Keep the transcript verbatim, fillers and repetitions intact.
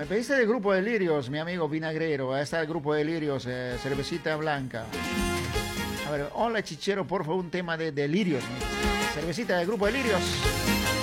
Me pediste del grupo de Lirios, mi amigo Vinagrero. Ahí está el grupo de Lirios, eh, cervecita blanca. A ver, hola Chichero, por favor, un tema de, de Lirios. ¿No? Cervecita del grupo de Lirios.